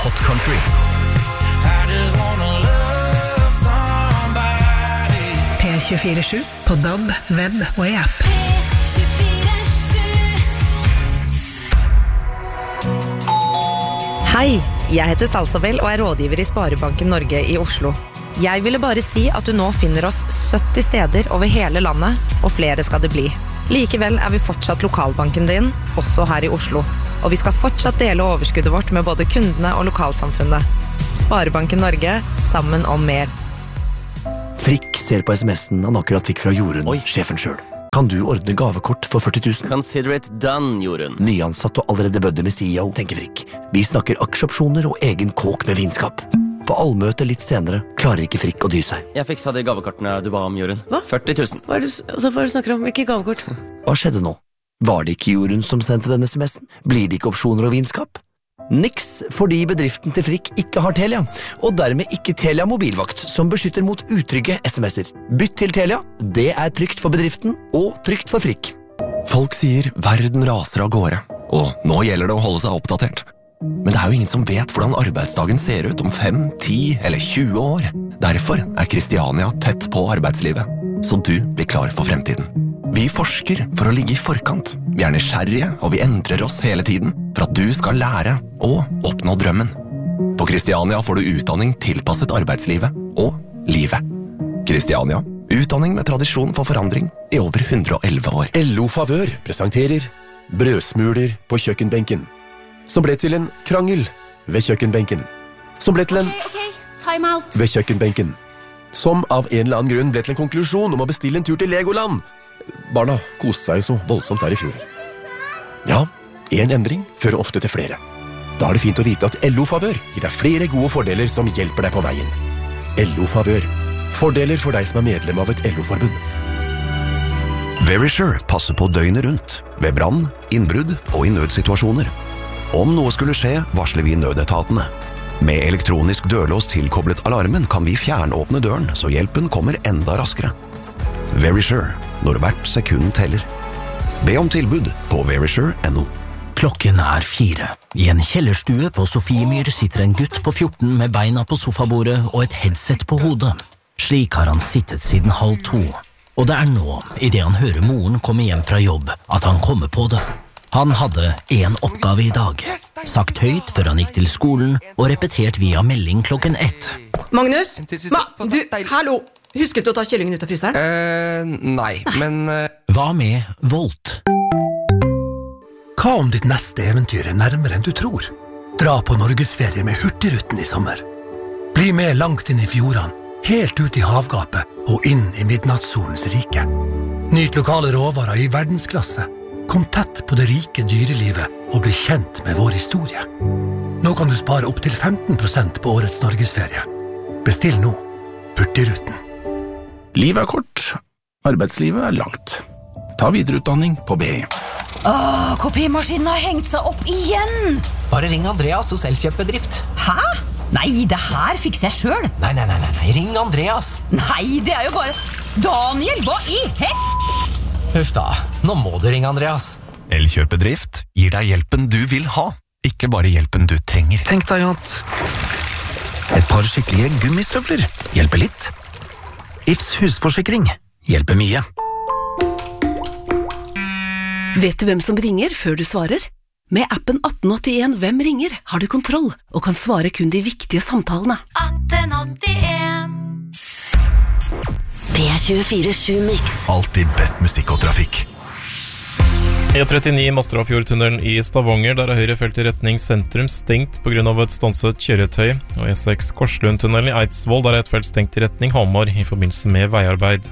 Hot Country. P24/7 på DAB, web og i app. Hei, jeg heter Salsabel og er rådgiver i Sparebanken Norge i Oslo. Jeg ville bare si at du nå finner oss 70 steder over hele landet, og flere skal det bli. Likevel er vi fortsatt lokalbanken din, også her i Oslo. Og vi skal fortsatt dele overskuddet vårt med både kundene og lokalsamfunnet. Sparebanken Norge, sammen om mer. Frikk ser på sms'en han akkurat fikk fra Jorunn, sjefen selv. Kan du ordne gavekort for 40 000? Consider it done, Jorunn. Nyansatt og allerede bødde med CEO, tenker Frikk. Vi snakker aksjeopsjoner og egen kåk med vinskap. På allmøte litt senere klarer ikke Frikk å dy seg. Jeg fiksa de gavekortene du ba om, Jorunn. Hva? 40 000. Hva er det du snakker om? Ikke gavekort? Hva skjedde nå? Var det ikke Jorunn som sendte denne sms'en? Blir det ikke opsjoner og vinskap? Niks, fordi bedriften til Frikk ikke har Telia, og dermed ikke Telia mobilvakt, som beskytter mot utrygge sms'er. Bytt til Telia, det er trygt for bedriften og trygt for Frikk. Folk sier verden raser av gårde, og nå gjelder det å holde seg oppdatert. Men det er jo ingen som vet hvordan arbeidsdagen ser ut om 5, 10 eller 20 år. Derfor er Kristiania tett på arbeidslivet, så du blir klar for fremtiden. Vi forsker for å ligge i forkant. Vi er nysgjerrige, og vi endrer oss hele tiden for at du skal lære og oppnå drømmen. På Kristiania får du utdanning tilpasset arbeidslivet og livet. Kristiania, utdanning med tradisjon for forandring i over 111 år. LO Favør presenterer brødsmuler på kjøkkenbenken, som ble til en krangel ved kjøkkenbenken, som ble til en time out ved kjøkkenbenken, som av en eller annen grunn ble til en konklusjon om å bestille en tur til Legoland. Barna koste seg så voldsomt der i fjor. Ja, en endring fører ofte til flere. Da er det fint å vite at LO Favør gir deg flere gode fordeler som hjelper deg på veien. LO Favør. Fordeler for deg som er medlem av et LO-forbund. Verisure passer på døgnet rundt, ved brann, innbrudd og i nødsituasjoner. Om noe skulle skje, varsler vi nødetatene. Med elektronisk dørlås tilkoblet alarmen kan vi fjernåpne døren, så hjelpen kommer enda raskere. Verisure, når hvert sekund teller. Be om tilbud på verisure.no. Klokken er 4. I en kjellerstue på Sofiemyr sitter en gutt på 14 med beina på sofabordet og et headset på hodet. Slik har han sittet siden 1:30. Og det er nå, i det han hører moren komme hjem fra jobb, at han kommer på det. Han hadde en oppgave i dag. Sagt høyt før han gikk til skolen, og repetert via melding klokken 1. Magnus? Hallo! Husket du å ta kyllingen ut av fryseren? Nei, men... Hva med Volt? Hva om ditt neste eventyr er nærmere enn du tror? Dra på Norgesferie med Hurtigruten i sommer. Bli med langt inn i fjordene, helt ut i havgapet og inn i midnattssolens rike. Nyt lokale råvarer i verdensklasse. Kom tett på det rike dyrelivet og bli kjent med vår historie. Nå kan du spare opp til 15% på årets Norgesferie. Bestill nå. Hurtigruten. Livet er kort, arbeidslivet er langt. Ta videreutdanning på BI. Kopimaskinen har hengt seg opp igjen. Bare ring Andreas hos Elkjøp-bedrift. Hæ? Nei, det her fikser jeg selv. Nei, ring Andreas. Nei, det er jo bare... Daniel, hva i Huff da, nå må du ringe Andreas. Elkjøp-bedrift gir deg hjelpen du vil ha, ikke bare hjelpen du trenger. Tenk deg at et par skikkelige gummistøvler hjelper litt. Ifs husforsikring hjelper mye. Vet du hvem som ringer før du svarer? Med appen 1881 Hvem ringer har du kontroll og kan svare kun de viktige samtalene. 1881 P24/7 Mix. Alltid best musikk og trafikk. E39 Masterafjordtunnelen i Stavanger, der er høyre felt i retning sentrum stengt på grunn av et stanset kjøretøy, og E6 Korslundtunnelen i Eidsvoll, der er et felt stengt i retning Hamar i forbindelse med veiarbeid.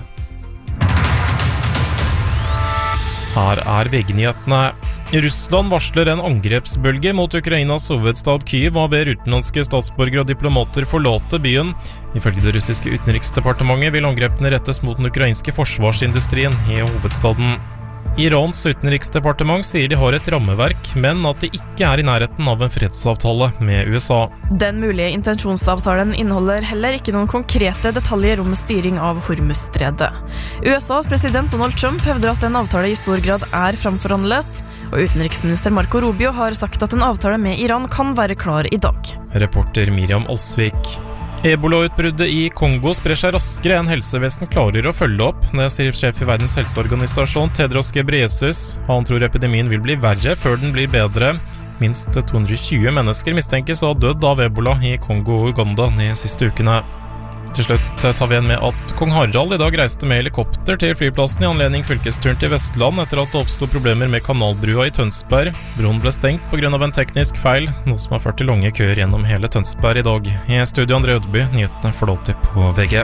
Her er VG-nyhetene. Russland varsler en angrepsbølge mot Ukrainas hovedstad Kyiv og ber utenlandske statsborgere og diplomater forlate byen. Ifølge det russiske utenriksdepartementet vil angrepene rettes mot den ukrainske forsvarsindustrien i hovedstaden. Irans utenriksdepartement sier de har et rammeverk, men at de ikke er i nærheten av en fredsavtale med USA. Den mulige intensjonsavtalen inneholder heller ikke noen konkrete detaljer om styring av Hormuzstredet. USAs president Donald Trump hevder at en avtale i stor grad er framforhandlet, Og utenriksminister Marco Rubio har sagt at en avtale med Iran kan være klar i dag. Reporter Miriam Alsvik. Ebola-utbruddet i Kongo sprer seg raskere enn helsevesen klarer å følge opp. Det sier sjef i Verdens helseorganisasjon Tedros Ghebreyesus. Han tror epidemien vil bli verre før den blir bedre. Minst 220 mennesker mistenkes å ha dødd av ebola i Kongo og Uganda de siste ukene. Til slutt tar vi igjen med at kong Harald i dag reiste med helikopter til flyplassen i anledning fylkesturen til Vestland etter at det oppstod problemer med kanalbrua i Tønsberg. Broen ble stengt på grunn av en teknisk feil, noe som har ført til lange køer gjennom hele Tønsberg i dag. I studio André Ødeby, nyhetene får du alltid på VG.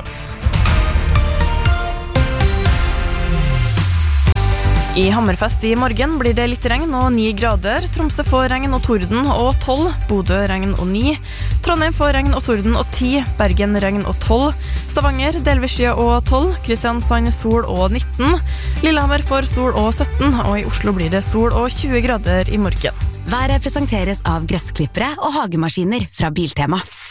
I Hammerfest i morgen blir det litt regn og 9 grader. Tromsø får regn og torden og 12. Bodø regn og 9. Trondheim får regn og torden og 10. Bergen regn og 12. Stavanger delvis skyet og 12. Kristiansand sol og 19. Lillehammer får sol og 17. Og i Oslo blir det sol og 20 grader i morgen. Været presenteres av gressklippere og hagemaskiner fra Biltema.